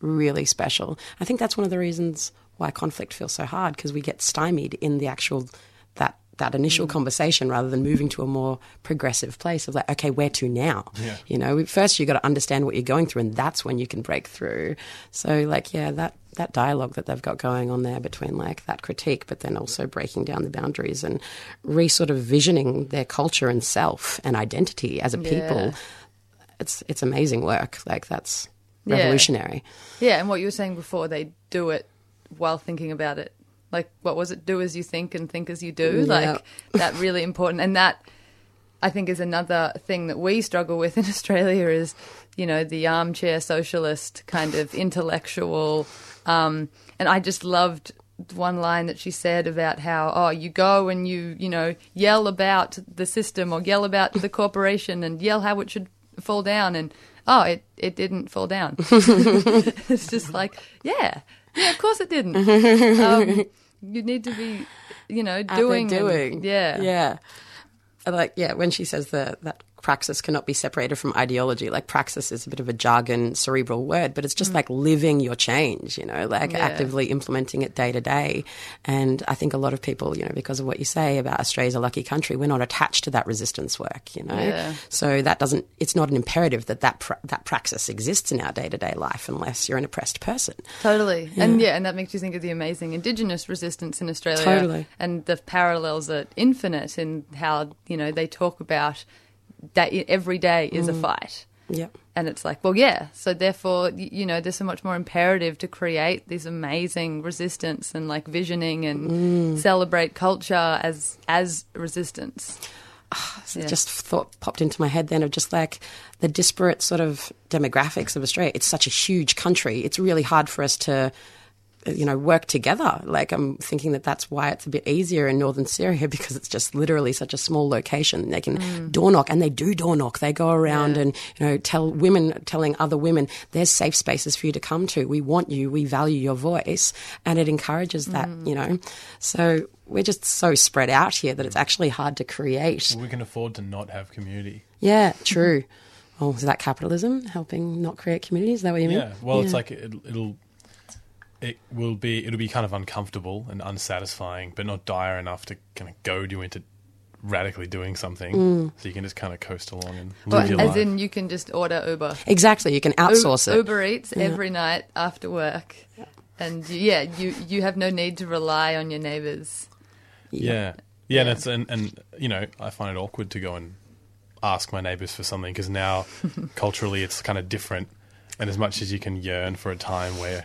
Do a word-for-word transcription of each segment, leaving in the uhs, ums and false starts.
really special. I think that's one of the reasons why conflict feels so hard, because we get stymied in the actual that that initial mm. conversation rather than moving to a more progressive place of like, okay, where to now? Yeah. You know, first you got to understand what you're going through, and that's when you can break through. So like, yeah, that that dialogue that they've got going on there between like that critique, but then also breaking down the boundaries and re sort of visioning their culture and self and identity as a people. Yeah. It's it's amazing work. Like that's revolutionary. Yeah. yeah, and what you were saying before, they do it while thinking about it. Like, what was it? Do as you think and think as you do. Yeah. Like, that really important. And that, I think, is another thing that we struggle with in Australia is, you know, the armchair socialist kind of intellectual. Um, and I just loved one line that she said about how, oh, you go and you, you know, yell about the system or yell about the corporation and yell how it should fall down. And, oh, it, it didn't fall down. It's just like, yeah, yeah, of course it didn't. Um, you need to be, you know, doing. doing. And, yeah. Yeah. Like, yeah, when she says the, that praxis cannot be separated from ideology, like praxis is a bit of a jargon, cerebral word, but it's just mm. like living your change, you know, like yeah. actively implementing it day to day. And I think a lot of people, you know, because of what you say about Australia's a lucky country, we're not attached to that resistance work, you know. Yeah. So that doesn't, it's not an imperative that that, pra- that praxis exists in our day to day life unless you're an oppressed person. Totally. Yeah. And yeah, and that makes you think of the amazing Indigenous resistance in Australia. Totally. And the parallels are infinite in how, you know, they talk about that every day is mm. a fight. Yeah. And it's like, well, yeah, so therefore, you know, there's so much more imperative to create this amazing resistance and like visioning and mm. celebrate culture as as resistance. Oh, so yeah. Just thought popped into my head then of just like the disparate sort of demographics of Australia. It's such a huge country. It's really hard for us to, you know, work together. Like I'm thinking that that's why it's a bit easier in northern Syria, because it's just literally such a small location. They can mm. door knock, and they do door knock. They go around yeah. and, you know, tell women, telling other women, there's safe spaces for you to come to. We want you. We value your voice. And it encourages that, mm. you know. So we're just so spread out here that it's actually hard to create. Well, we can afford to not have community. Yeah, true. Oh, is that capitalism helping not create communities? Is that what you mean? Yeah. Well, yeah. it's like it, it'll... It will be. It'll be kind of uncomfortable and unsatisfying, but not dire enough to kind of goad you into radically doing something. Mm. So you can just kind of coast along and live Well, your as life. in, you can just order Uber. Exactly, you can outsource U- it. Uber Eats Yeah. every night after work, yeah. and yeah, you you have no need to rely on your neighbours. Yeah, yeah, Yeah. and it's and, and you know, I find it awkward to go and ask my neighbours for something, because now culturally it's kind of different, and as much as you can yearn for a time where,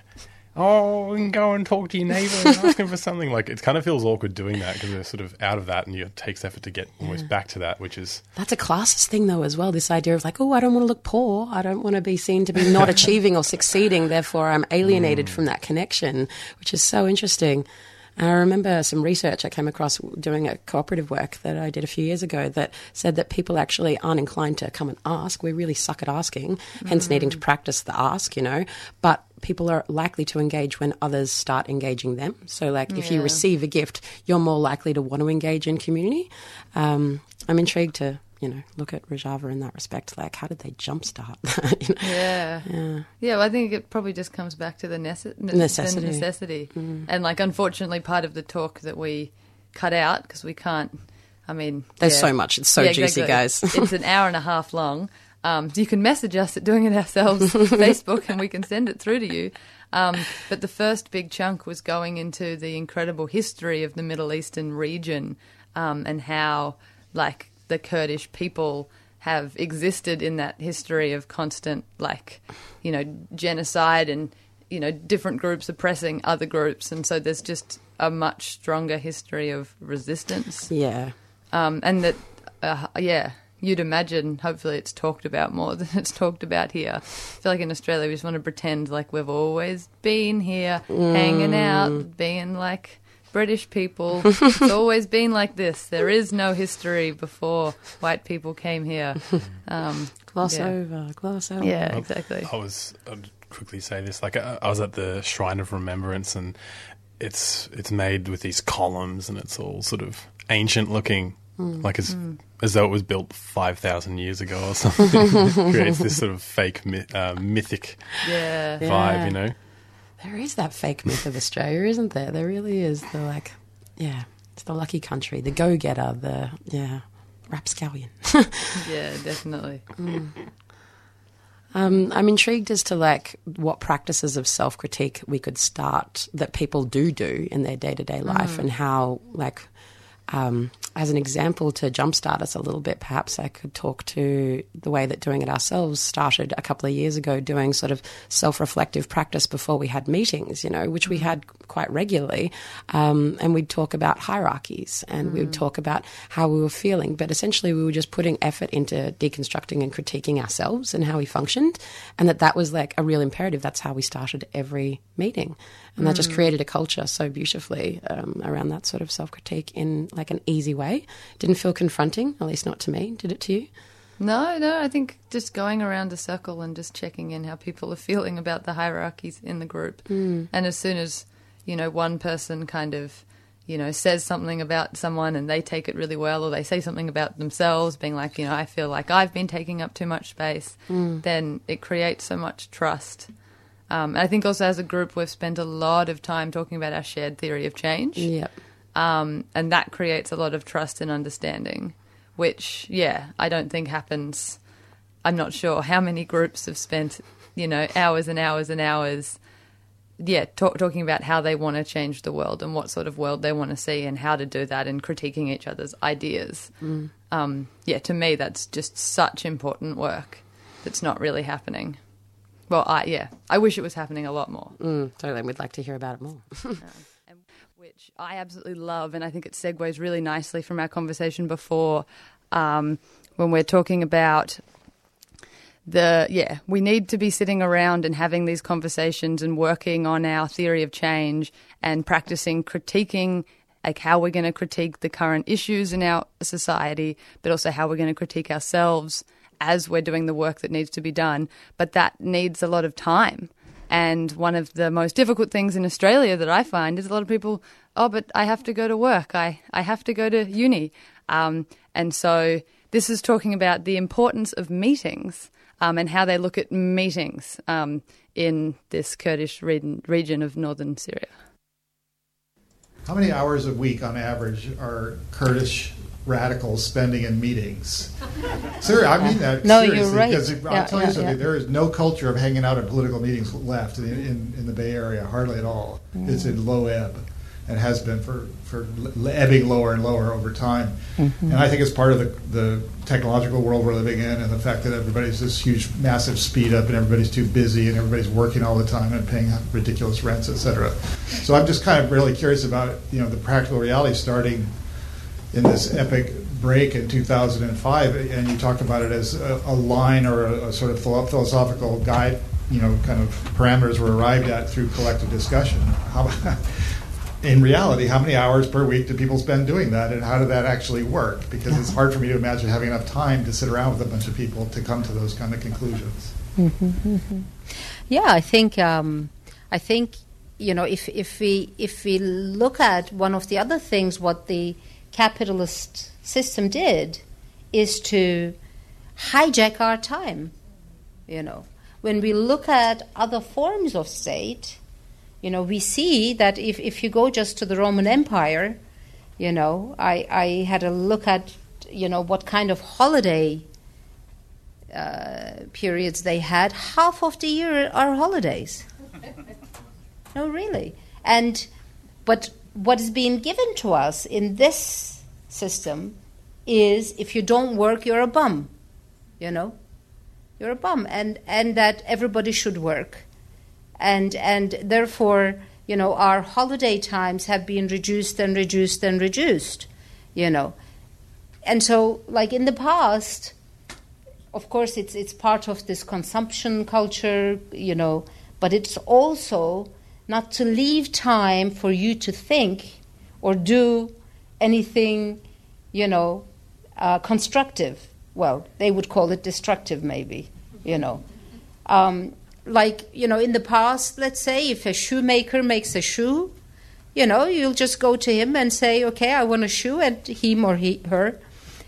oh, we can go and talk to your neighbour and ask him for something. Like, it kind of feels awkward doing that because they're sort of out of that, and it takes effort to get almost Yeah. back to that, which is... That's a classist thing, though, as well, this idea of like, oh, I don't want to look poor. I don't want to be seen to be not achieving or succeeding. Therefore, I'm alienated mm. from that connection, which is so interesting. And I remember some research I came across doing a cooperative work that I did a few years ago that said that people actually aren't inclined to come and ask. We really suck at asking, hence mm. needing to practice the ask, you know. But people are likely to engage when others start engaging them. So, like, if Yeah. you receive a gift, you're more likely to want to engage in community. Um, I'm intrigued to, you know, look at Rojava in that respect. Like, how did they jumpstart that? You know? Yeah. Yeah. Yeah, well, I think it probably just comes back to the, nece- ne- Necessity. the necessity. Mm. And, like, unfortunately, part of the talk that we cut out, because we can't, I mean... There's yeah. so much. It's so Yeah, juicy, exactly. guys. It's an hour and a half long. Um, so you can message us at Doing It Ourselves Facebook, and we can send it through to you. Um, but the first big chunk was going into the incredible history of the Middle Eastern region, um, and how, like, the Kurdish people have existed in that history of constant, like, you know, genocide and, you know, different groups oppressing other groups. And so there's just a much stronger history of resistance. Yeah. Um, and that, uh, yeah, you'd imagine hopefully it's talked about more than it's talked about here. I feel like in Australia we just want to pretend like we've always been here, Mm. hanging out, being like British people. It's always been like this. There is no history before white people came here. Um, Gloss yeah. over, gloss over. Yeah, I- exactly. I was... I'd quickly say this. Like, I, I was at the Shrine of Remembrance, and it's it's made with these columns, and it's all sort of ancient looking. Mm. Like as Mm. as though it was built five thousand years ago or something. Creates this sort of fake myth, uh, mythic Yeah. Yeah. vibe, you know? There is that fake myth of Australia, isn't there? There really is. The like, yeah, it's the lucky country, the go-getter, the, yeah, rapscallion. Yeah, definitely. Mm. Um, I'm intrigued as to like what practices of self-critique we could start that people do do in their day-to-day life, Mm. and how like um, as an example to jumpstart us a little bit, perhaps I could talk to the way that Doing It Ourselves started a couple of years ago, doing sort of self-reflective practice before we had meetings, you know, which we had quite regularly. Um, and we'd talk about hierarchies, and mm. we would talk about how we were feeling. But essentially we were just putting effort into deconstructing and critiquing ourselves and how we functioned, and that that was like a real imperative. That's how we started every meeting. And mm. that just created a culture so beautifully um, around that sort of self-critique in like an easy way. Didn't feel confronting, at least not to me. Did it to you? No, no, I think just going around a circle and just checking in how people are feeling about the hierarchies in the group. Mm. And as soon as, you know, one person kind of, you know, says something about someone and they take it really well, or they say something about themselves, being like, you know, I feel like I've been taking up too much space, mm. then it creates so much trust. Um, I think also as a group we've spent a lot of time talking about our shared theory of change. Yep. Um, and that creates a lot of trust and understanding, which, yeah, I don't think happens. I'm not sure how many groups have spent, you know, hours and hours and hours, yeah, talk, talking about how they want to change the world and what sort of world they want to see and how to do that, and critiquing each other's ideas. Mm. Um, yeah, to me, that's just such important work that's not really happening. Well, I, yeah, I wish it was happening a lot more. Mm, totally. We'd like to hear about it more. um, and which I absolutely love, and I think it segues really nicely from our conversation before, um, when we're talking about the, yeah, we need to be sitting around and having these conversations and working on our theory of change and practicing critiquing, like how we're going to critique the current issues in our society, but also how we're going to critique ourselves as we're doing the work that needs to be done. But that needs a lot of time. And one of the most difficult things in Australia that I find is a lot of people, oh, but I have to go to work. I, I have to go to uni. Um, and so this is talking about the importance of meetings um, and how they look at meetings um, in this Kurdish region, region of northern Syria. How many hours a week on average are Kurdish radicals spending in meetings? Seriously, I mean that No, seriously. you're right. Because if, I'll Yeah, tell yeah, you something, yeah. there is no culture of hanging out at political meetings left in, in, in the Bay Area, hardly at all. Mm. It's in low ebb, and has been for, for l- ebbing lower and lower over time. Mm-hmm. And I think it's part of the, the technological world we're living in, and the fact that everybody's this huge, massive speed up, and everybody's too busy, and everybody's working all the time and paying ridiculous rents, et cetera. So I'm just kind of really curious about, you know, the practical reality starting in this epic break in two thousand five, and you talked about it as a, a line or a, a sort of philo- philosophical guide, you know, kind of parameters were arrived at through collective discussion. How, in reality, how many hours per week do people spend doing that, and how did that actually work? Because it's hard for me to imagine having enough time to sit around with a bunch of people to come to those kind of conclusions. Mm-hmm, mm-hmm. Yeah, I think um, I think you know if if we if we look at one of the other things, what the capitalist system did is to hijack our time. You know, when we look at other forms of state, you know, we see that if, if you go just to the Roman Empire, you know, I, I had a look at, you know, what kind of holiday uh, periods they had. Half of the year are holidays. No, really. And but what is being given to us in this system is if you don't work, you're a bum, you know. You're a bum, and, and that everybody should work. And and therefore, you know, our holiday times have been reduced and reduced and reduced, you know. And so, like in the past, of course, it's it's part of this consumption culture, you know, but it's also not to leave time for you to think or do anything, you know, uh, constructive. Well, they would call it destructive, maybe, you know. Um, like, you know, in the past, let's say, if a shoemaker makes a shoe, you know, you'll just go to him and say, okay, I want a shoe, and him or he, her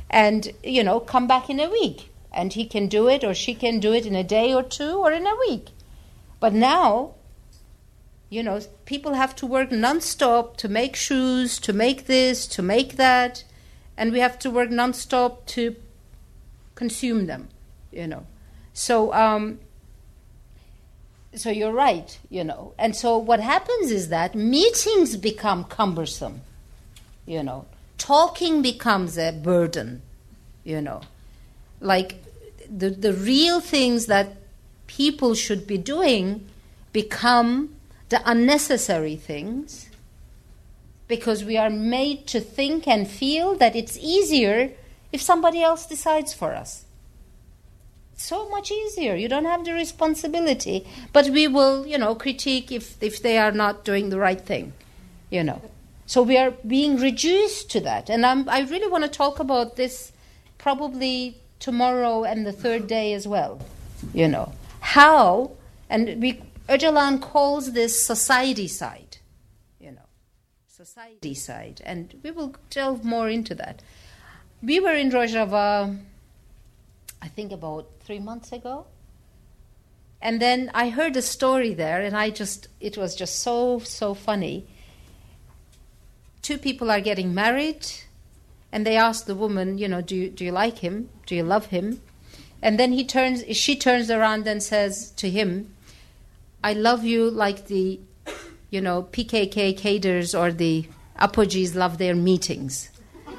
and, you know, come back in a week. And he can do it or she can do it in a day or two or in a week. But now, you know, people have to work nonstop to make shoes, to make this, to make that, and we have to work nonstop to consume them, you know. So, um, so you're right, you know. And so what happens is that meetings become cumbersome, you know. Talking becomes a burden, you know. Like the the real things that people should be doing become the unnecessary things, because we are made to think and feel that it's easier if somebody else decides for us. So much easier. You don't have the responsibility, but we will, you know, critique if, if they are not doing the right thing, you know. So we are being reduced to that. And I'm, I really want to talk about this probably tomorrow and the third day as well, you know. How, and we, Öcalan calls this society side, you know, society side, and we will delve more into that. We were in Rojava, I think about three months ago, and then I heard a story there, and I just, it was just so, so funny. Two people are getting married, and they ask the woman, you know, do you, do you like him? Do you love him? And then he turns, she turns around and says to him, I love you like the, you know, P K K cadres or the apogees love their meetings.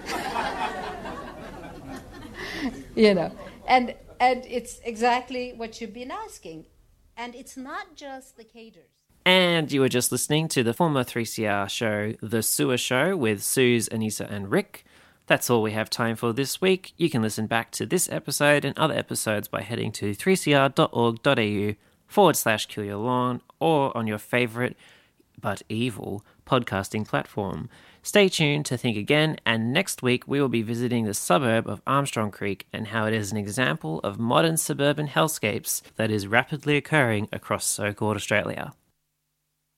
You know, and and it's exactly what you've been asking. And it's not just the cadres. And you were just listening to the former three C R show, The Sewer Show, with Suze, Anissa and Rick. That's all we have time for this week. You can listen back to this episode and other episodes by heading to three c r dot org dot a u forward slash kill your lawn or on your favourite but evil podcasting platform. Stay tuned to Think Again, and next week we will be visiting the suburb of Armstrong Creek and how it is an example of modern suburban hellscapes that is rapidly occurring across so-called Australia.